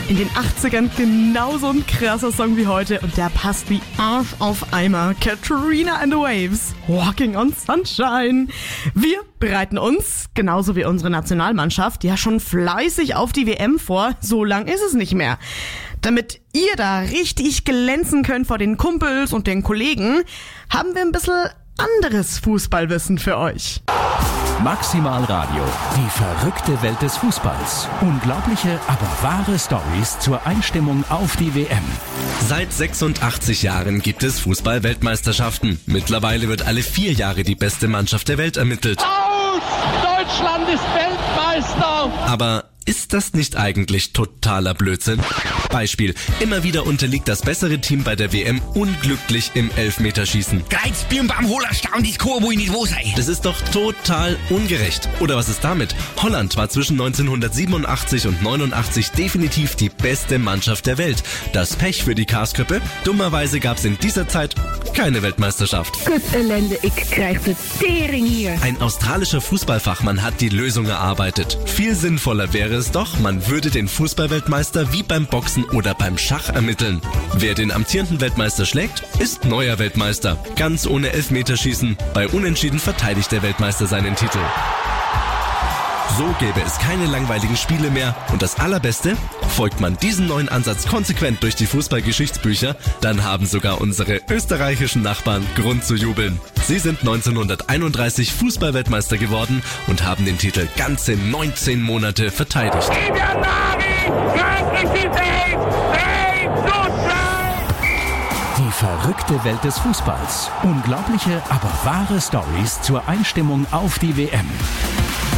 In den 80ern genauso ein krasser Song wie heute und der passt wie Arsch auf Eimer. Katrina and the Waves, Walking on Sunshine. Wir bereiten uns, genauso wie unsere Nationalmannschaft, ja schon fleißig auf die WM vor. So lang ist es nicht mehr. Damit ihr da richtig glänzen könnt vor den Kumpels und den Kollegen, haben wir ein bisschen anderes Fußballwissen für euch. Maximal Radio, die verrückte Welt des Fußballs. Unglaubliche, aber wahre Stories zur Einstimmung auf die WM. Seit 86 Jahren gibt es Fußball-Weltmeisterschaften. Mittlerweile wird alle 4 Jahre die beste Mannschaft der Welt ermittelt. Aus! Deutschland ist Weltmeister! Aber ist das nicht eigentlich totaler Blödsinn? Beispiel: Immer wieder unterliegt das bessere Team bei der WM unglücklich im Elfmeterschießen. Greiz, Birnbaum, Holerstau und die Kurve, wo ich nicht wo sei. Das ist doch total ungerecht. Oder was ist damit? Holland war zwischen 1987 und 89 definitiv die beste Mannschaft der Welt. Das Pech für die Karsköppe? Dummerweise gab es in dieser Zeit keine Weltmeisterschaft. Kut ellende, ich krijg de tering hier. Ein australischer Fußballfachmann hat die Lösung erarbeitet. Viel sinnvoller wäre es doch, man würde den Fußballweltmeister wie beim Boxen oder beim Schach ermitteln. Wer den amtierenden Weltmeister schlägt, ist neuer Weltmeister. Ganz ohne Elfmeterschießen. Bei Unentschieden verteidigt der Weltmeister seinen Titel. So gäbe es keine langweiligen Spiele mehr. Und das Allerbeste, folgt man diesem neuen Ansatz konsequent durch die Fußballgeschichtsbücher, dann haben sogar unsere österreichischen Nachbarn Grund zu jubeln. Sie sind 1931 Fußballweltmeister geworden und haben den Titel ganze 19 Monate verteidigt. Die verrückte Welt des Fußballs. Unglaubliche, aber wahre Stories zur Einstimmung auf die WM.